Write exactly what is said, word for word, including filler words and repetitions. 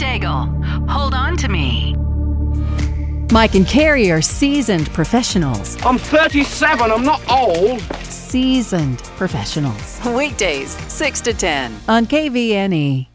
Daigle. Hold on to me. Mike and Carrie are seasoned professionals. I'm thirty-seven, I'm not old. Seasoned professionals. Weekdays, six to ten. On K V N E.